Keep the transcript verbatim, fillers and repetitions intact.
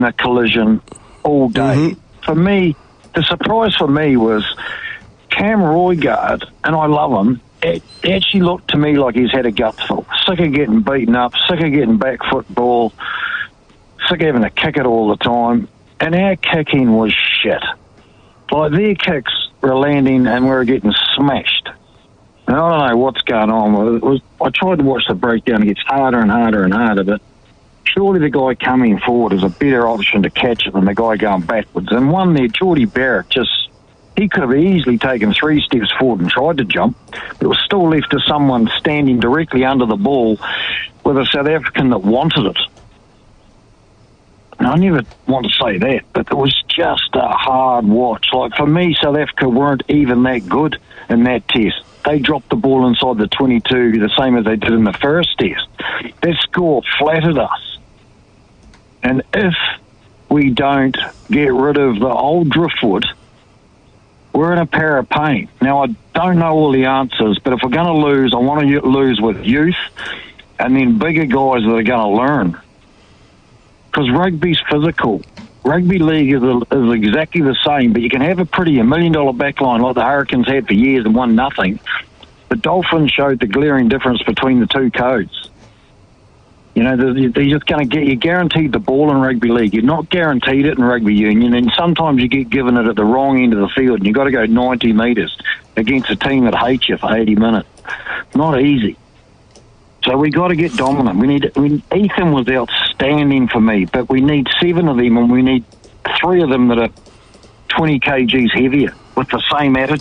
a collision all day. Mm-hmm. For me, the surprise for me was Cam Roigard, and I love him, it actually looked to me like he's had a gutful. Sick of getting beaten up, sick of getting back football, sick of having to kick it all the time. And our kicking was shit. Like, their kicks were landing and we were getting smashed. And I don't know what's going on. It was, I tried to watch the breakdown. It gets harder and harder and harder, but surely the guy coming forward is a better option to catch it than the guy going backwards. And one there, Geordie Barrett, just, he could have easily taken three steps forward and tried to jump, but it was still left to someone standing directly under the ball with a South African that wanted it. And I never want to say that, but it was just a hard watch. Like, for me, South Africa weren't even that good in that test. They dropped the ball inside the twenty-two, the same as they did in the first test. That score flattered us. And if we don't get rid of the old driftwood, we're in a pair of pain. Now, I don't know all the answers, but if we're going to lose, I want to lose with youth and then bigger guys that are going to learn. Because rugby's physical. Rugby league is, a, is exactly the same, but you can have a pretty a million dollar backline like the Hurricanes had for years and won nothing. The Dolphins showed the glaring difference between the two codes. You know, they're, they're just going to get you guaranteed the ball in rugby league. You're not guaranteed it in rugby union, and sometimes you get given it at the wrong end of the field, and you've got to go ninety metres against a team that hates you for eighty minutes. Not easy. So we got to get dominant. We need. We, Ethan was outstanding for me, but we need seven of them, and we need three of them that are twenty kilograms heavier with the same attitude.